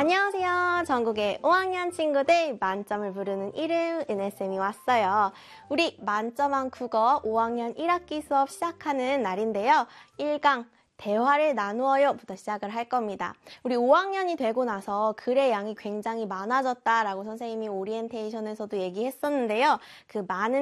안녕하세요. 전국의 5학년 친구들 만점을 부르는 이름 은혜쌤이 왔어요. 우리 만점한 국어 5학년 1학기 수업 시작하는 날인데요. 1강 대화를 나누어요 부터 시작을 할 겁니다. 우리 5학년이 되고 나서 글의 양이 굉장히 많아졌다라고 선생님이 오리엔테이션에서도 얘기했었는데요. 그 많은